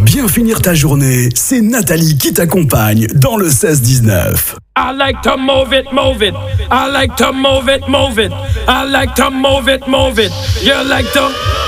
bien finir ta journée, c'est Nathalie qui t'accompagne dans le 16-19. I like to move it, move it. I like to move it, move it. I like to move it, move it. You like to